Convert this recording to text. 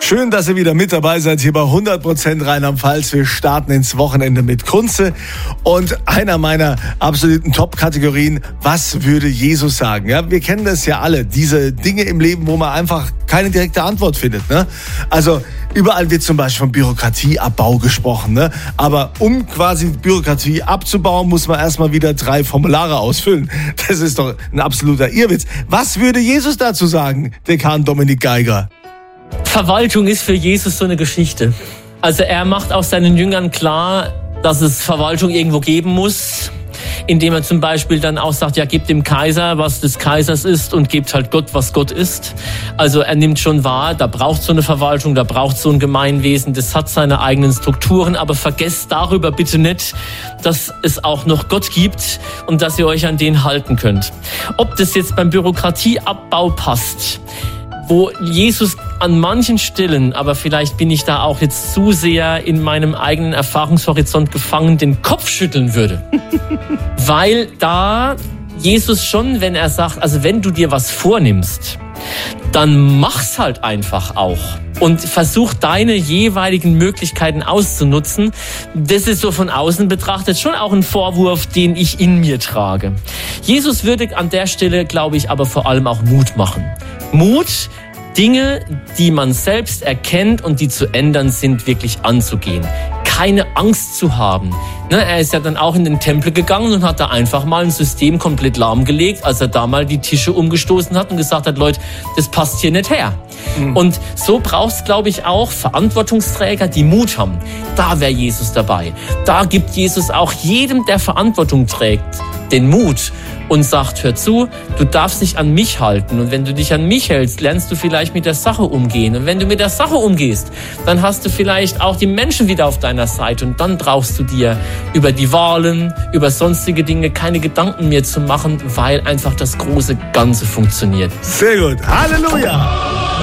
Schön, dass ihr wieder mit dabei seid hier bei 100% Rheinland-Pfalz. Wir starten ins Wochenende mit Kunze und einer meiner absoluten Top-Kategorien, was würde Jesus sagen? Ja, wir kennen das ja alle, diese Dinge im Leben, wo man einfach keine direkte Antwort findet. Ne? Also überall wird zum Beispiel von Bürokratieabbau gesprochen. Ne? Aber um quasi Bürokratie abzubauen, muss man erstmal wieder 3 Formulare ausfüllen. Das ist doch ein absoluter Irrwitz. Was würde Jesus dazu sagen, Dekan Dominik Geiger? Verwaltung ist für Jesus so eine Geschichte. Also er macht auch seinen Jüngern klar, dass es Verwaltung irgendwo geben muss, indem er zum Beispiel dann auch sagt, ja, gebt dem Kaiser, was des Kaisers ist und gebt halt Gott, was Gott ist. Also er nimmt schon wahr, da braucht so eine Verwaltung, da braucht so ein Gemeinwesen, das hat seine eigenen Strukturen, aber vergesst darüber bitte nicht, dass es auch noch Gott gibt und dass ihr euch an den halten könnt. Ob das jetzt beim Bürokratieabbau passt, wo Jesus an manchen Stellen, aber vielleicht bin ich da auch jetzt zu sehr in meinem eigenen Erfahrungshorizont gefangen, den Kopf schütteln würde. Weil da Jesus schon, wenn er sagt, also wenn du dir was vornimmst, dann mach's halt einfach auch. Und versuch deine jeweiligen Möglichkeiten auszunutzen. Das ist so von außen betrachtet schon auch ein Vorwurf, den ich in mir trage. Jesus würde an der Stelle, glaube ich, aber vor allem auch Mut machen. Mut, Dinge, die man selbst erkennt und die zu ändern sind, wirklich anzugehen. Keine Angst zu haben. Er ist ja dann auch in den Tempel gegangen und hat da einfach mal ein System komplett lahmgelegt, als er da mal die Tische umgestoßen hat und gesagt hat, Leute, das passt hier nicht her. Und so brauchst, glaube ich, auch Verantwortungsträger, die Mut haben. Da wäre Jesus dabei. Da gibt Jesus auch jedem, der Verantwortung trägt, den Mut und sagt, hör zu, du darfst dich an mich halten. Und wenn du dich an mich hältst, lernst du vielleicht mit der Sache umgehen. Und wenn du mit der Sache umgehst, dann hast du vielleicht auch die Menschen wieder auf deiner Seite. Und dann brauchst du dir über die Wahlen, über sonstige Dinge keine Gedanken mehr zu machen, weil einfach das große Ganze funktioniert. Sehr gut. Halleluja!